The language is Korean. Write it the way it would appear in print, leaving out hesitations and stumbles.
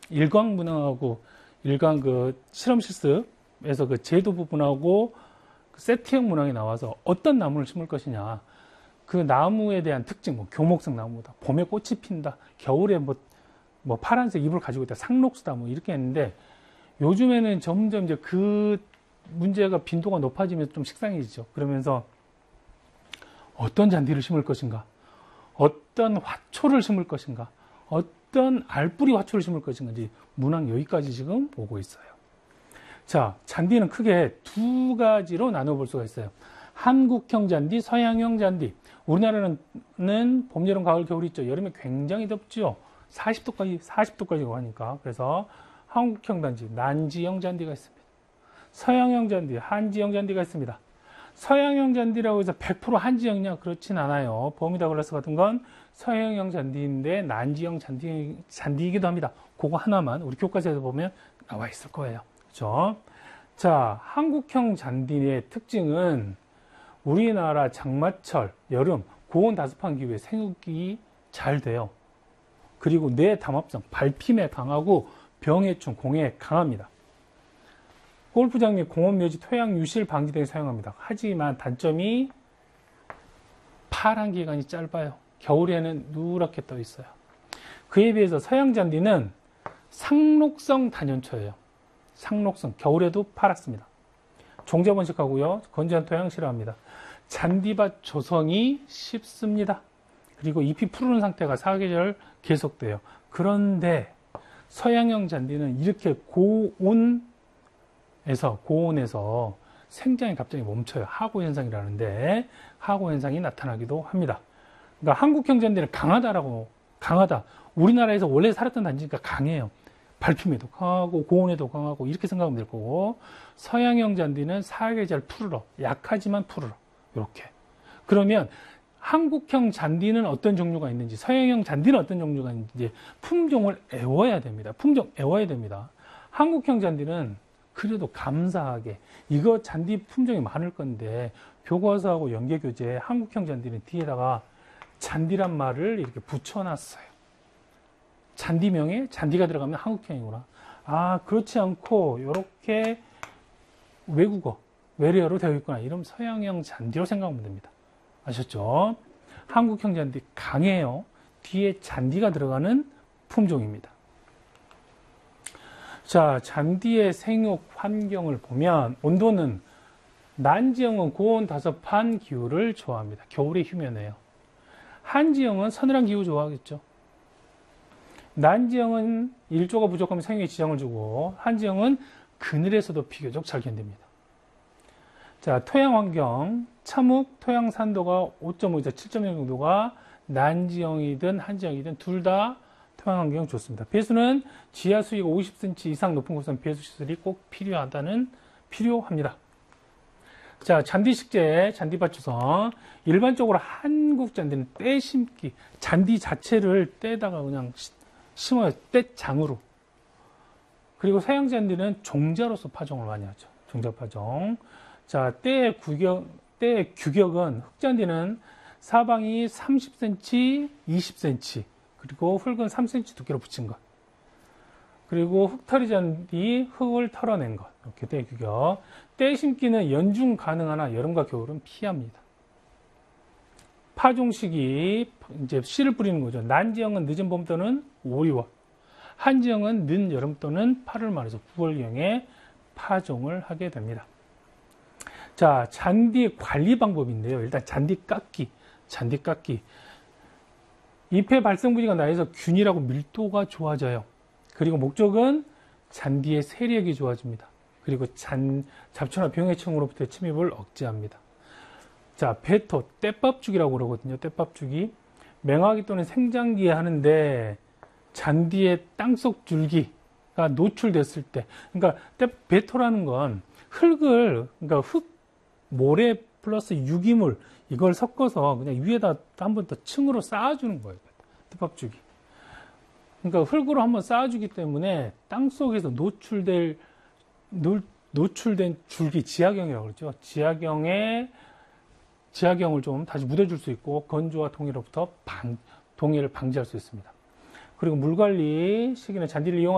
일광 문항하고 일광 그 실험 실습에서 그 제도 부분하고 그 세트형 문항이 나와서 어떤 나무를 심을 것이냐, 그 나무에 대한 특징, 뭐 교목성 나무다, 봄에 꽃이 핀다, 겨울에 뭐 파란색 잎을 가지고 있다, 상록수다, 뭐 이렇게 했는데, 요즘에는 점점 이제 그 문제가 빈도가 높아지면서 좀 식상해지죠. 그러면서 어떤 잔디를 심을 것인가, 어떤 화초를 심을 것인가, 어떤 알뿌리 화초를 심을 것인지 문항 여기까지 지금 보고 있어요. 자, 잔디는 크게 두 가지로 나눠볼 수가 있어요. 한국형 잔디, 서양형 잔디. 우리나라는 봄, 여름, 가을, 겨울이 있죠. 여름에 굉장히 덥죠. 40도까지 가니까. 그래서 한국형 잔디, 난지형 잔디가 있습니다. 서양형 잔디, 한지형 잔디가 있습니다. 서양형 잔디라고 해서 100% 한지형이냐? 그렇진 않아요. 버뮤다글라스 같은 건 서양형 잔디인데 난지형 잔디이기도 합니다. 그거 하나만 우리 교과서에서 보면 나와 있을 거예요. 그렇죠? 자, 한국형 잔디의 특징은 우리나라 장마철, 여름, 고온 다습한 기후에 생육이 잘 돼요. 그리고 내담합성, 밟힘에 강하고 병해충, 공해에 강합니다. 골프장 및 공원 묘지 토양 유실 방지 등에 사용합니다. 하지만 단점이 파란 기간이 짧아요. 겨울에는 누렇게 떠 있어요. 그에 비해서 서양 잔디는 상록성 단연초예요. 상록성, 겨울에도 파랗습니다. 종자 번식하고요. 건조한 토양 싫어합니다. 잔디밭 조성이 쉽습니다. 그리고 잎이 푸르른 상태가 사계절 계속돼요. 그런데 서양형 잔디는 이렇게 고온에서 생장이 갑자기 멈춰요. 하고 현상이라는데 하고 현상이 나타나기도 합니다. 그러니까 한국형 잔디는 강하다. 우리나라에서 원래 살았던 단지니까 강해요. 밟힘에도 강하고 고온에도 강하고 이렇게 생각하면 될 거고, 서양형 잔디는 사계절 푸르러, 약하지만 푸르러, 이렇게. 그러면 한국형 잔디는 어떤 종류가 있는지, 서양형 잔디는 어떤 종류가 있는지 품종을 애워야 됩니다. 한국형 잔디는 그래도 감사하게 이거 잔디 품종이 많을 건데 교과서하고 연계교재에 한국형 잔디는 뒤에다가 잔디란 말을 이렇게 붙여놨어요. 잔디명에 잔디가 들어가면 한국형이구나. 아, 그렇지 않고 이렇게 외래어로 되어 있구나. 이러면 서양형 잔디로 생각하면 됩니다. 아셨죠? 한국형 잔디 강해요. 뒤에 잔디가 들어가는 품종입니다. 자, 잔디의 생육 환경을 보면 온도는 난지형은 고온 다습한 기후를 좋아합니다. 겨울에 휴면해요. 한지형은 서늘한 기후 좋아하겠죠. 난지형은 일조가 부족하면 생육에 지장을 주고, 한지형은 그늘에서도 비교적 잘 견딥니다. 자, 토양 환경, 참욱 토양 산도가 5.5에서 7.0 정도가 난지형이든 한지형이든 둘 다 토양 환경 좋습니다. 배수는 지하 수위가 50cm 이상 높은 곳은 배수 시설이 꼭 필요합니다. 자, 잔디 식재, 잔디밭 조성. 일반적으로 한국 잔디는 떼 심기, 잔디 자체를 떼다가 그냥 심어요. 떼장으로. 그리고 서양 잔디는 종자로서 파종을 많이 하죠. 종자 파종. 자, 때의 규격은 흙잔디는 사방이 30cm, 20cm, 그리고 흙은 3cm 두께로 붙인 것. 그리고 흙털이 잔디, 흙을 털어낸 것. 이렇게 때의 규격. 때 심기는 연중 가능하나 여름과 겨울은 피합니다. 파종 시기, 이제 씨를 뿌리는 거죠. 난지형은 늦은 봄 또는 5, 6월. 한지형은 늦은 여름 또는 8월 말에서 9월경에 파종을 하게 됩니다. 자, 잔디 관리 방법인데요. 일단 잔디 깎기. 잎의 발생 부위가 나해서 균일하고 밀도가 좋아져요. 그리고 목적은 잔디의 세력이 좋아집니다. 그리고 잡초나 병해충으로부터의 침입을 억제합니다. 자, 배토, 떼밥죽이라고 그러거든요. 떼밥죽이. 맹하기 또는 생장기에 하는데 잔디의 땅속 줄기가 노출됐을 때, 그러니까 배토라는 건 그러니까 모래 플러스 유기물, 이걸 섞어서 그냥 위에다 한 번 더 층으로 쌓아주는 거예요. 떼밥죽이. 그러니까 흙으로 한번 쌓아주기 때문에 땅속에서 노출된 줄기, 지하경이라고 그러죠. 지하경을 좀 다시 묻어줄 수 있고, 건조와 동해로부터 동해를 방지할 수 있습니다. 그리고 물 관리 시기는 잔디를 이용할